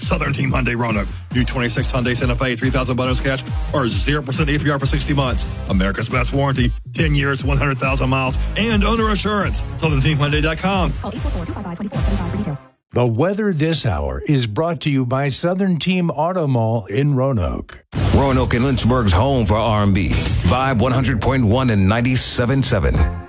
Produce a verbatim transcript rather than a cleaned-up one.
Southern Team Hyundai Roanoke. New twenty-six Hyundai Santa Fe, three thousand bonus cash, or zero percent A P R for sixty months. America's best warranty, ten years, one hundred thousand miles, and owner assurance. Southern Team Hyundai dot com. Call eight four four, two five five, two four seven five for details. The weather this hour is brought to you by Southern Team Auto Mall in Roanoke. Roanoke and Lynchburg's home for R and B. Vibe one hundred point one and ninety-seven point seven.